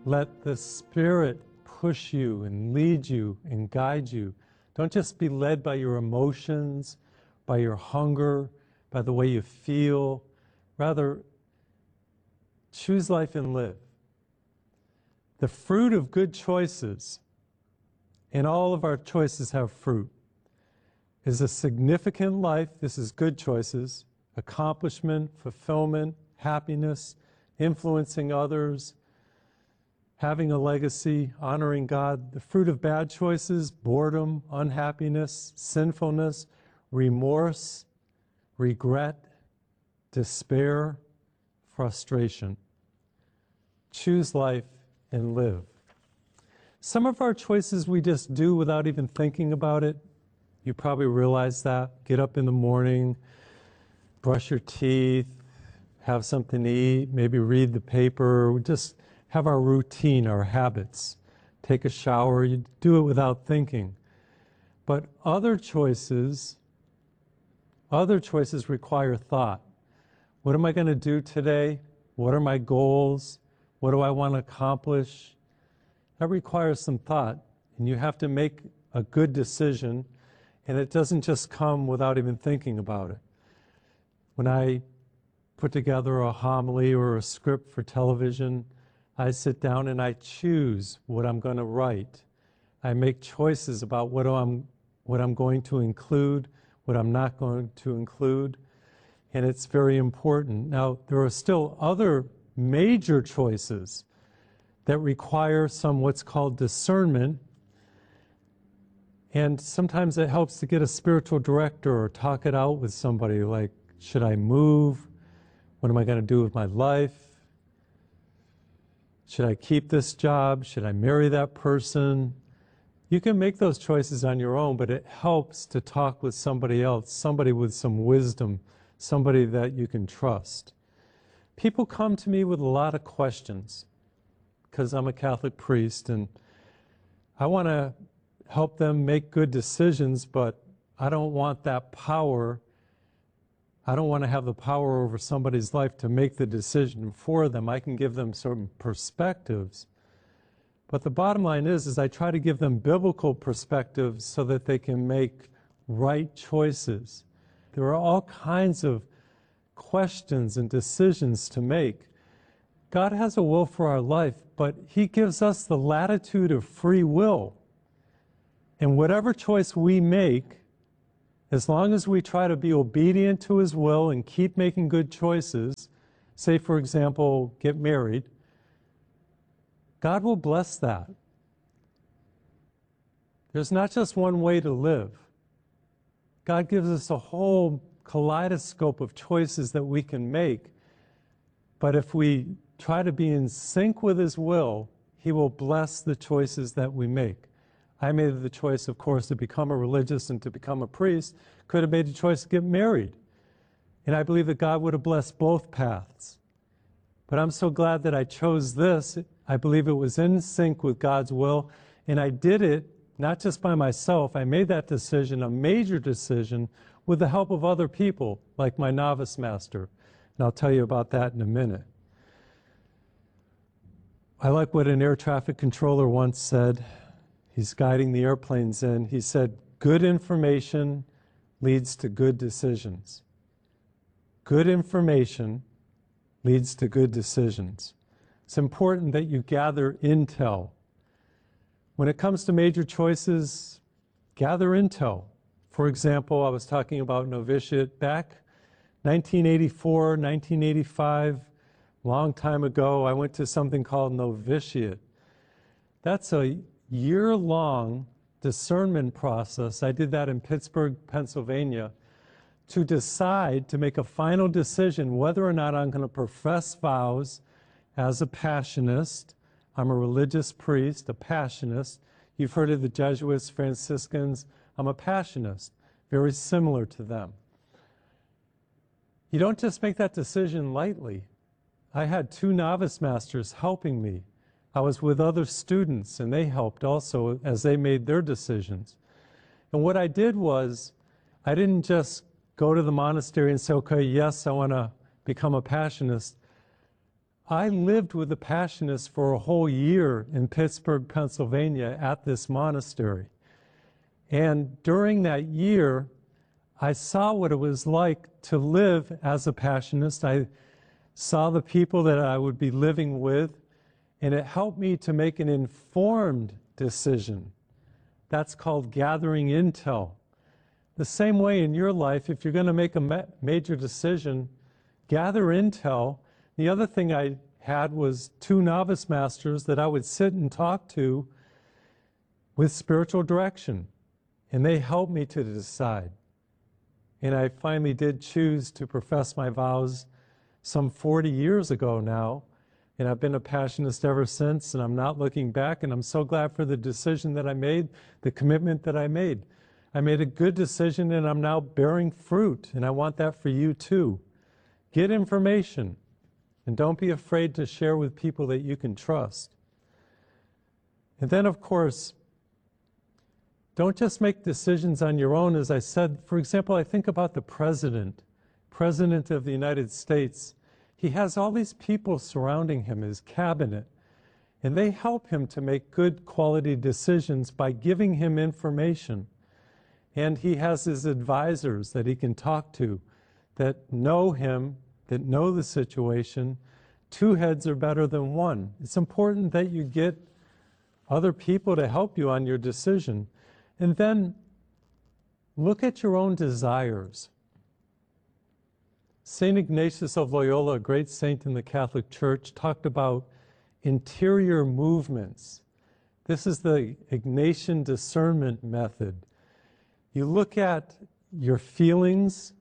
Let the Spirit push you and lead you and guide you. Don't just be led by your emotions, by your hunger, by the way you feel. Rather, choose life and live. The fruit of good choices, and all of our choices have fruit, is a significant life. This is good choices, accomplishment, fulfillment, happiness, influencing others, having a legacy, honoring God. The fruit of bad choices, boredom, unhappiness, sinfulness, remorse, regret, despair, frustration. Choose life and live. Some of our choices we just do without even thinking about it. You probably realize that. Get up in the morning, brush your teeth, have something to eat, maybe read the paper, just have our routine, our habits. Take a shower, you do it without thinking. But other choices require thought. What am I going to do today? What are my goals? What do I want to accomplish? That requires some thought, and you have to make a good decision, and it doesn't just come without even thinking about it. When I put together a homily or a script for television, I sit down and I choose what I'm going to write. I make choices about what I'm going to include, what I'm not going to include, and it's very important. Now, there are still other major choices that require some what's called discernment, and sometimes it helps to get a spiritual director or talk it out with somebody, like, should I move? What am I going to do with my life? Should I keep this job? Should I marry that person? You can make those choices on your own, but it helps to talk with somebody else, somebody with some wisdom, somebody that you can trust. People come to me with a lot of questions because I'm a Catholic priest, and I want to help them make good decisions, but I don't want that power. I don't want to have the power over somebody's life to make the decision for them. I can give them certain perspectives. But the bottom line is I try to give them biblical perspectives so that they can make right choices. There are all kinds of questions and decisions to make. God has a will for our life, but He gives us the latitude of free will. And whatever choice we make, as long as we try to be obedient to His will and keep making good choices, say, for example, get married, God will bless that. There's not just one way to live. God gives us a whole kaleidoscope of choices that we can make, but if we try to be in sync with His will, He will bless the choices that we make. I made the choice, of course, to become a religious and to become a priest. Could have made the choice to get married. And I believe that God would have blessed both paths. But I'm so glad that I chose this. I believe it was in sync with God's will. And I did it not just by myself. I made that decision, a major decision, with the help of other people, like my novice master. And I'll tell you about that in a minute. I like what an air traffic controller once said. He's guiding the airplanes in. He said, good information leads to good decisions. Good information leads to good decisions. It's important that you gather intel. When it comes to major choices, gather intel. For example, I was talking about novitiate back 1984, 1985, long time ago. I went to something called novitiate. That's a year-long discernment process. I did that in Pittsburgh, Pennsylvania, to decide, to make a final decision whether or not I'm going to profess vows as a Passionist. I'm a religious priest, a Passionist. You've heard of the Jesuits, Franciscans. I'm a Passionist, very similar to them. You don't just make that decision lightly. I had 2 novice masters helping me. I was with other students, and they helped also as they made their decisions. And what I did was, I didn't just go to the monastery and say, okay, yes, I want to become a Passionist. I lived with the Passionists for a whole year in Pittsburgh, Pennsylvania at this monastery. And during that year, I saw what it was like to live as a Passionist. I saw the people that I would be living with, and it helped me to make an informed decision. That's called gathering intel. The same way in your life, if you're going to make a major decision, gather intel. The other thing I had was 2 novice masters that I would sit and talk to with spiritual direction, and they helped me to decide. And I finally did choose to profess my vows some 40 years ago now, and I've been a Passionist ever since, and I'm not looking back, and I'm so glad for the decision that I made, the commitment that I made. I made a good decision, and I'm now bearing fruit, and I want that for you too. Get information, and don't be afraid to share with people that you can trust. And then, of course, don't just make decisions on your own. As I said, for example, I think about the President of the United States. He has all these people surrounding him, his cabinet, and they help him to make good quality decisions by giving him information. And he has his advisors that he can talk to that know him, that know the situation. 2 heads are better than 1. It's important that you get other people to help you on your decision. And then look at your own desires. St. Ignatius of Loyola, a great saint in the Catholic Church, talked about interior movements. This is the Ignatian discernment method. You look at your feelings,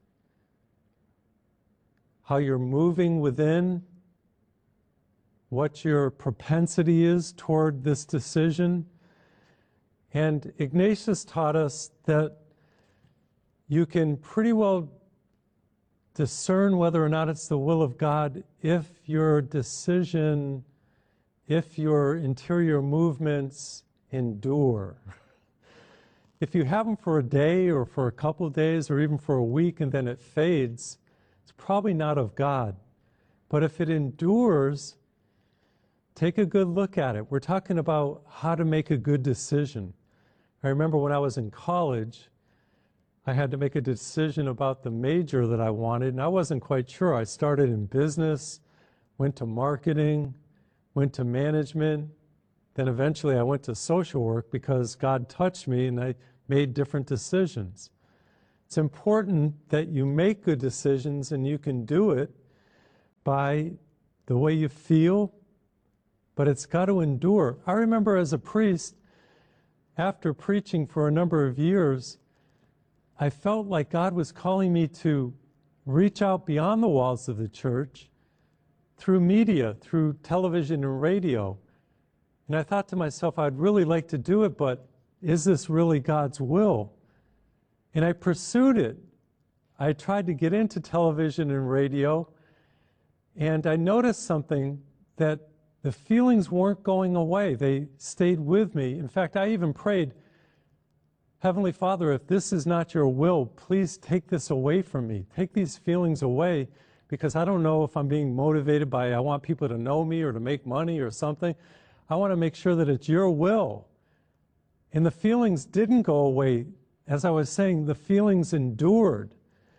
how you're moving within, what your propensity is toward this decision. And Ignatius taught us that you can pretty well discern whether or not it's the will of God if your decision, if your interior movements endure. If you have them for a day or for a couple of days or even for a week and then it fades, it's probably not of God. But if it endures, take a good look at it. We're talking about how to make a good decision. I remember when I was in college, I had to make a decision about the major that I wanted, and I wasn't quite sure. I started in business, went to marketing, went to management, then eventually I went to social work because God touched me and I made different decisions. It's important that you make good decisions, and you can do it by the way you feel, but it's got to endure. I remember as a priest, after preaching for a number of years, I felt like God was calling me to reach out beyond the walls of the church through media, through television and radio. And I thought to myself, I'd really like to do it, but is this really God's will? And I pursued it. I tried to get into television and radio, and I noticed something, that the feelings weren't going away. They stayed with me. In fact, I even prayed, Heavenly Father, if this is not your will, please take this away from me. Take these feelings away, because I don't know if I'm being motivated by, I want people to know me or to make money or something. I want to make sure that it's your will. And the feelings didn't go away. As I was saying, the feelings endured.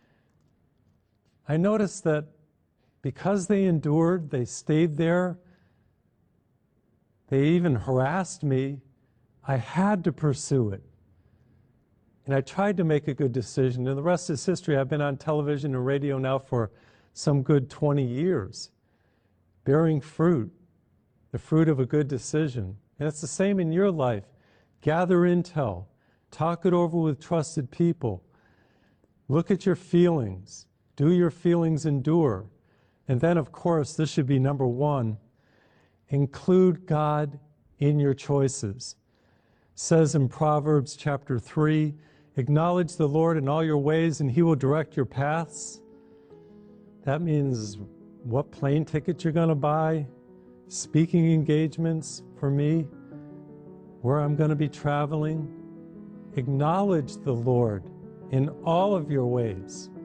I noticed that because they endured, they stayed there, they even harassed me, I had to pursue it. And I tried to make a good decision, and the rest is history. I've been on television and radio now for some good 20 years, bearing fruit, the fruit of a good decision. And it's the same in your life. Gather intel, talk it over with trusted people, look at your feelings, do your feelings endure? And then, of course, this should be number 1, include God in your choices. It says in Proverbs chapter 3, acknowledge the Lord in all your ways and He will direct your paths. That means what plane ticket you're going to buy, speaking engagements for me, where I'm going to be traveling. Acknowledge the Lord in all of your ways.